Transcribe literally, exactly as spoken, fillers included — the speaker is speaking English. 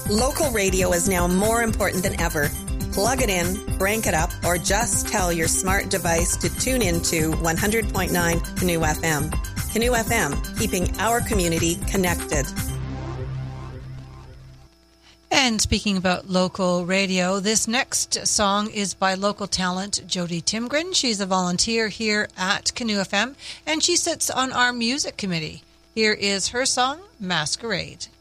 Local radio is now more important than ever. Plug it in, crank it up, or just tell your smart device to tune into one hundred point nine Canoe F M. Canoe F M, keeping our community connected. And speaking about local radio, this next song is by local talent Jody Timgren. She's a volunteer here at Canoe F M, and she sits on our music committee. Here is her song, Masquerade.